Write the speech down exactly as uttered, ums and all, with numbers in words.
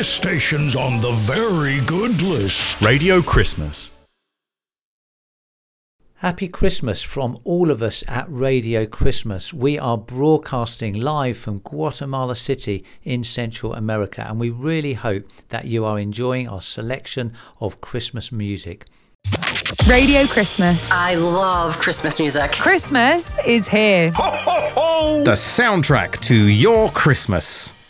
This station's on the very good list. Radio Christmas. Happy Christmas from all of us at Radio Christmas. We are broadcasting live from Guatemala City in Central America, and we really hope that you are enjoying our selection of Christmas music. Radio Christmas. I love Christmas music. Christmas is here. The soundtrack to your Christmas.